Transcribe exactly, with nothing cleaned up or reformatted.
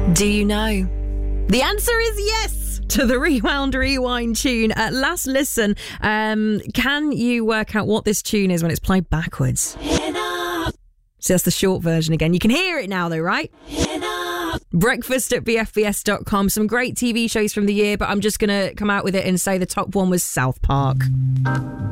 Do you know? The answer is yes to the Rewound Rewind tune. At last listen, um, can you work out what this tune is when it's played backwards? So that's the short version again. You can hear it now though, right? Breakfast at b f b s dot com. Some great T V shows from the year, but I'm just going to come out with it and say the top one was South Park.